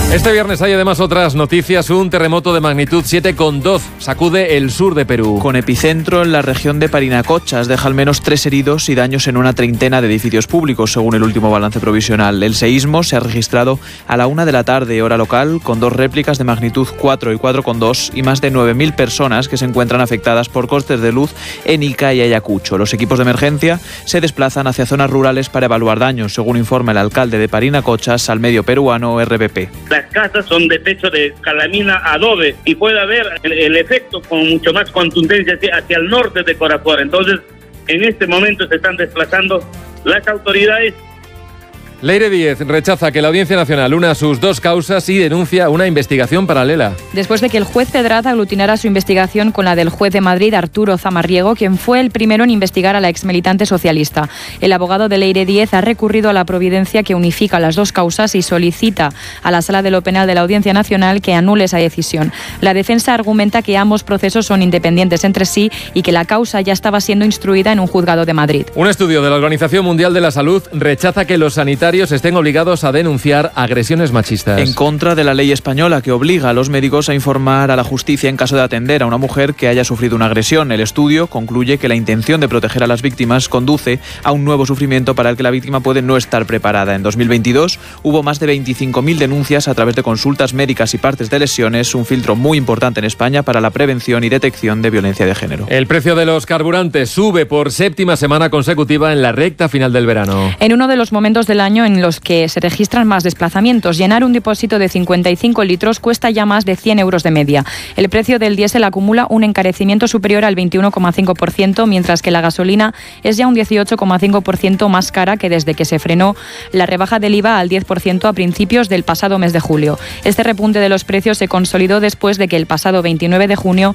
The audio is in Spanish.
Este viernes hay además otras noticias. Un terremoto de magnitud 7,2 sacude el sur de Perú. Con epicentro en la región de Parinacochas, deja al menos 3 heridos y daños en una treintena de edificios públicos, según el último balance provisional. El seísmo se ha registrado a la 1 de la tarde, hora local, con 2 réplicas de magnitud 4 y 4,2 y más de 9.000 personas que se encuentran afectadas por cortes de luz en Ica y Ayacucho. Los equipos de emergencia se desplazan hacia zonas rurales para evaluar daños, según informa el alcalde de Parinacochas al medio peruano RPP. Las casas son de techo de calamina adobe y puede haber el efecto con mucho más contundencia hacia el norte de Corapuara. Entonces, en este momento se están desplazando las autoridades. Leire Díez rechaza que la Audiencia Nacional una sus 2 causas y denuncia una investigación paralela. Después de que el juez Pedraza aglutinara su investigación con la del juez de Madrid, Arturo Zamarriego, quien fue el primero en investigar a la exmilitante socialista. El abogado de Leire Díez ha recurrido a la providencia que unifica las 2 causas y solicita a la Sala de lo Penal de la Audiencia Nacional que anule esa decisión. La defensa argumenta que ambos procesos son independientes entre sí y que la causa ya estaba siendo instruida en un juzgado de Madrid. Un estudio de la Organización Mundial de la Salud rechaza que los sanitarios estén obligados a denunciar agresiones machistas. En contra de la ley española que obliga a los médicos a informar a la justicia en caso de atender a una mujer que haya sufrido una agresión. El estudio concluye que la intención de proteger a las víctimas conduce a un nuevo sufrimiento para el que la víctima puede no estar preparada. En 2022 hubo más de 25.000 denuncias a través de consultas médicas y partes de lesiones, un filtro muy importante en España para la prevención y detección de violencia de género. El precio de los carburantes sube por 7ª semana consecutiva en la recta final del verano. En uno de los momentos del año en los que se registran más desplazamientos, llenar un depósito de 55 litros cuesta ya más de 100 euros de media. El precio del diésel acumula un encarecimiento superior al 21,5%, mientras que la gasolina es ya un 18,5% más cara que desde que se frenó la rebaja del IVA al 10% a principios del pasado mes de julio. Este repunte de los precios se consolidó después de que el pasado 29 de junio